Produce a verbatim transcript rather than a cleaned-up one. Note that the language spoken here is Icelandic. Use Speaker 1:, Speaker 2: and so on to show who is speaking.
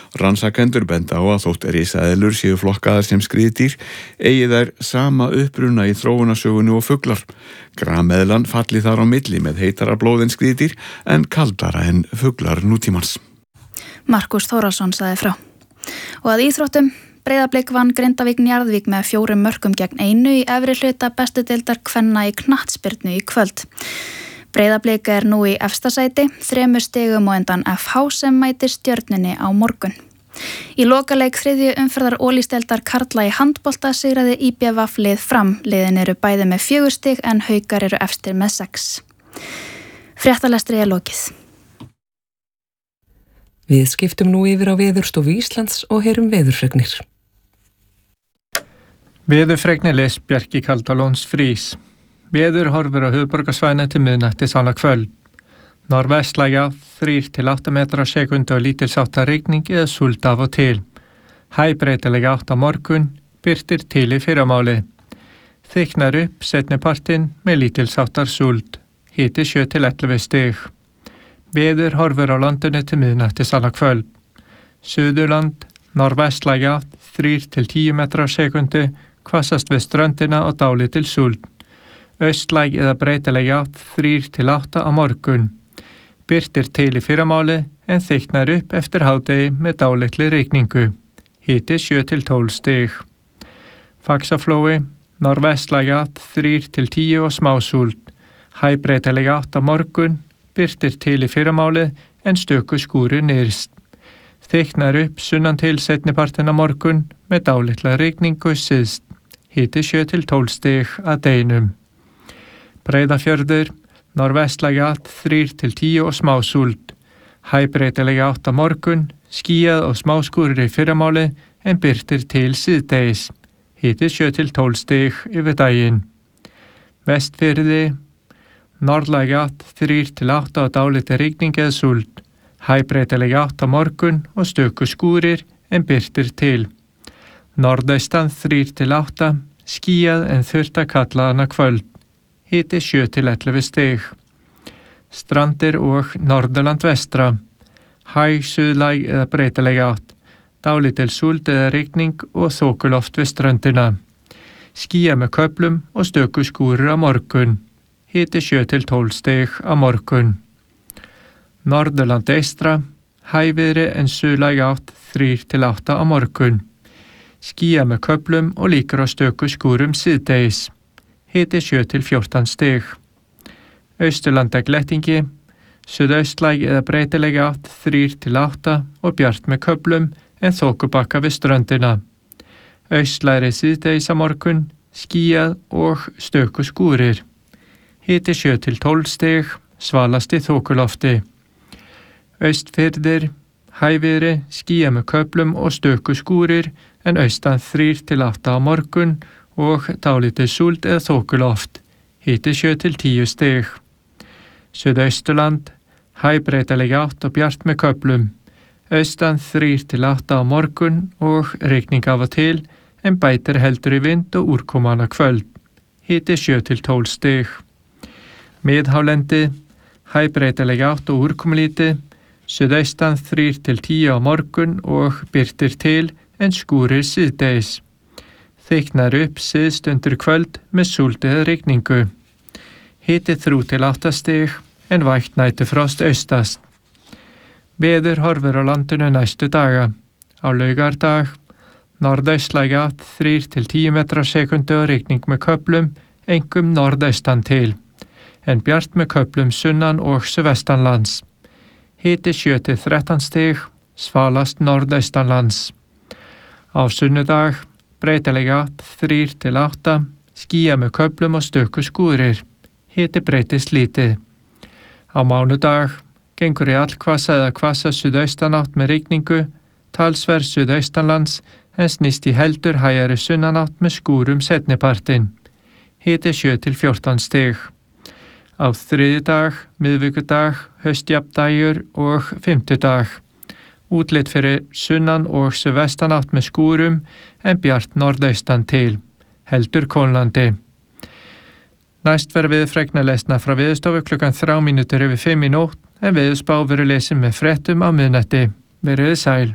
Speaker 1: Rannsakendur benda á að þótt risaeðlur séu flokkaðar sem skriðdýr, eigi þær sama uppruna í þróunarsögunni og fuglar. Grameðlan falli þar á milli með heitara blóð en skriðdýr en kaldara en fuglar nútímans.
Speaker 2: Markus Þórðarson sagði frá. Og að íþróttum, Breiðablik vann Grindavík Njarðvík með fjórum mörkum gegn einu í efri hluta bestu deildar kvenna í knattspyrnu í kvöld. Breiðablik er nú í efsta sæti, þremur stigum og undan F H sem mætir Stjörnunni á morgun. Í lokaleik þriðju umferðar Ólísdeildar karla í handbolta sigraði í b v lið Fram. Liðin eru bæði með fjögur stig en Haukar eru efstir með sex. Fréttalestri er lokið.
Speaker 3: Við skiptum nú yfir á Veðurstofu Íslands og heyrum veðurfregnir.
Speaker 4: Veðurfregnir les Bjarki Kaldalóns Frís. Veður horfir á höfuðborgarsvæðinu til miðnættis annað kvöld. Norðvestlæg átt þrír til átta metrar á sekúndu og lítilsháttar rigning eða súld af og til. Hægbreytileg átt á morgun, birtir til í fyrramáli. Þykknar upp seinnipartinn með lítilsháttar súld. Hiti sjö til ellefu stig. Veður horfir á landinu til miðnættis annað kvöld. Suðurland, norðvestlæg átt þrír til tíu metrar á sekúndu, hvassast við ströndina og dálítil súld. Austlæg eða breytileg átt þrír til átta á morgun. Birtir til í fyrramáli en þykknar upp eftir hádegi með dálitli rigningu. Hiti sjö til tólf stig. Faxaflói, norðvestlæg átt þrír til tíu og smásúld. Hægbreytileg átt á morgun, birtir til í fyrramáli en stöku skúrir nyrst. Þykknar upp sunnan til seinnipartinn á morgun með dálitla rigningu syðst. Hiti sjö til tólf stig að deginum. Breiðafjörður, norðvestlæg átt þrír til tíu og smásúld. Hægbreytileg átt á morgun, skýjað og smáskúrir í fyrramáli en birtir til síðdegis. Hiti sjö til tólf stig yfir daginn. Vestfirði, norðlæg átt þrír til átta og dálítil rigning eða súld. Hægbreytileg átt á morgun og stöku skúrir en birtir til. Norðaustan þrír til átta, skýjað en þurrt að kalla annað kvöld. Hiti sjö til ellefu stig. Strandir og Norðurland vestra. Hæg suðlæg eða breytileg átt. Dálítil súld eða rigning og þokuloft við ströndina. Skýjað með köflum og stöku skúrir á morgun. Hiti sjö til tólf stig á morgun. Norðurland eystra. Hægviðri en suðlæg átt þrír til átta á morgun. Skýjað með köflum og líkur á stöku skúrum síðdegis. Hiti sjö til fjórtán stig. Austurlanda glettingi, suðaustlæg eða breytileg átt þrír til átta og bjart með köflum en þokubakka við ströndina. Austlægri síðdegis á morgun, skýjað og stöku skúrir. Hiti sjö til tólf stig, svalast í þokulofti. Austfirðir, hægviðri, skýjað með köflum og stöku skúrir en austan þrír til átta á morgun og dálítið súld eða þokuloft. Hiti sjö til tíu stig. Suðausturland, hægbreytileg átt og bjart með köflum. Austan þrír til átta á morgun og rigning af og til en bætir heldur í vind og úrkomana kvöld. Hiti sjö til tólf stig. Miðhálendi, hægbreytileg átt og úrkomulítið. Suðaustan þrír til tíu á morgun og birtir til en skúrir síðdegis. Þykknar upp syðst undir kvöld með súld eða rigningu. Hiti þrjú til átta stig en vægt næturfrost austast. Veður horfir á landinu næstu daga. Á laugardag, norðaustlæg átt þrír til tíu metrar á sekúndu og rigning með köflum, einkum norðaustan til, en bjart með köflum sunnan og suðvestanlands. Hiti sjö til þrettán stig, svalast norðaustanlands. Á sunnudag, breytileg átt þrír til átta, skýjað með köflum og stöku skúrir. Hiti breytist lítið. Á mánudag gengur í allhvassa eða hvassa suðaustanátt með rigningu, talsverð suðaustanlands en snýst í heldur hægari sunnanátt með skúrum seinnipartinn. Hiti sjö til fjórtán stig. Á þriðjudag, miðvikudag, haustjafndægur og fimmtudag. Útlit fyrir sunnan og suðvestanátt með skúrum en bjart norðaustan til, heldur kólnandi. Næst verður veðurfregna lesna frá Veðurstofu klukkan þrjár mínútur yfir fimm í nótt en veðurspá verður lesin með fréttum á miðnætti. Verið sæl.